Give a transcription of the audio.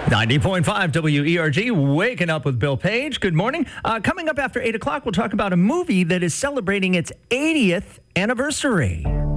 90.5 WERG, waking up with Bill Page. Good morning. Coming up after 8 o'clock, we'll talk about a movie that is celebrating its 80th anniversary.